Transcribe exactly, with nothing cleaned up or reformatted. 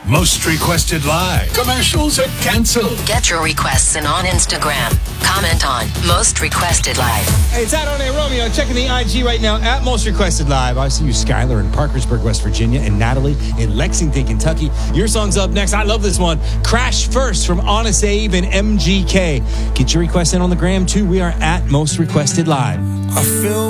Most Requested Live. Commercials are canceled. Get your requests in on Instagram. Comment on Most Requested Live. Hey, it's Adonai Romeo. Checking the I G right now at Most Requested Live. I see you, Skylar in Parkersburg, West Virginia, and Natalie in Lexington, Kentucky. Your song's up next. I love this one. Crash First from Honest Abe and M G K. Get your requests in on the gram, too. We are at Most Requested Live. I feel